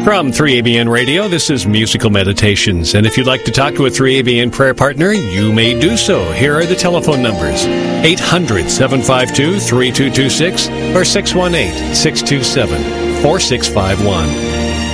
From 3ABN Radio, this is Musical Meditations. And if you'd like to talk to a 3ABN prayer partner, you may do so. Here are the telephone numbers: 800-752-3226 or 618-627-4651.